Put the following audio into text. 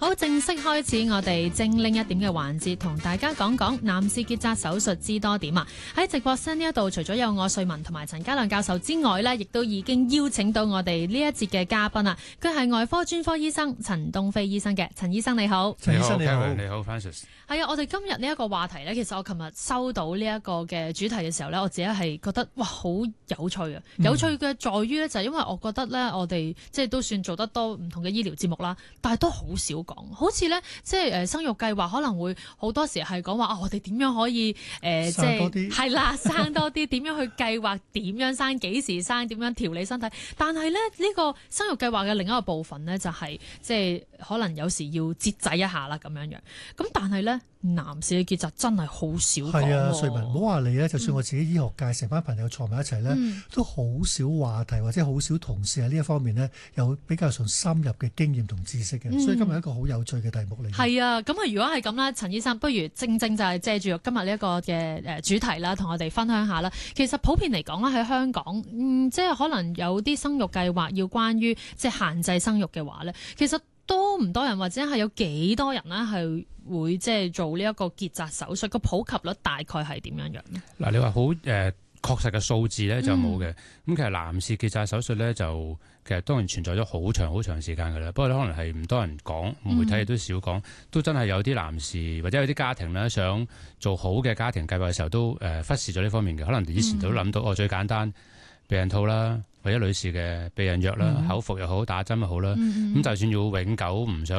好，正式開始我哋精靈一點嘅環節，同大家講講男士結紮手術知多點啊！喺直播室呢一度，除咗有我瑞文同埋陳家亮教授之外呢，亦都已經邀請到我哋呢一節嘅嘉賓啊！佢係外科專科醫生陳東飛醫生嘅，陳醫生你好。 陳醫生你好， 你好 Francis。 係啊，我哋今日呢一個話題呢，其實我琴日收到呢一個嘅主題嘅時候呢，我自己係覺得哇好有趣啊！有趣嘅在於呢，就係因為我覺得呢，我哋即係都算做得多唔同嘅醫療節目啦，但係都好少講，好似呢，即係生育計劃可能會好多時係講話啊，我哋點樣可以即係係啦，生多啲，點樣去計劃點樣生，幾時生，點樣調理身體。但係咧呢個生育計劃嘅另一個部分呢，就係即係可能有時要節制一下啦咁樣樣。咁但係咧男士嘅結紮真係好少講。 係啊，瑞文唔好話你咧，就算我自己醫學界成班朋友坐埋一齊咧，都好少話題或者好少同事喺呢一方面呢，有比較上深入嘅經驗同知識嘅。所以今日一個好有趣嘅題目嚟。 係啊，咁啊如果係咁啦，陳醫生，不如正就係借住今日呢一個嘅主題啦，同我哋分享下啦。其實普遍嚟講咧，喺香港，即係可能有啲生育計劃要關於即係限制生育嘅話咧，其實多唔多人或者係有幾多人咧係會即係做呢一個結紮手術？個普及率大概係點樣樣咧？ 嗱，你話好確實嘅數字咧就冇嘅。咁其實男士結紮手術咧就其實當然存在咗好長時間㗎啦。不過可能係唔多人講，媒體亦都少講。都真係有啲男士或者有啲家庭咧想做好嘅家庭計劃嘅時候都忽視咗呢方面嘅。可能以前都諗到最簡單避孕套啦，或者女士嘅避孕藥啦，口服又好，打針又好啦。咁就算要永久唔想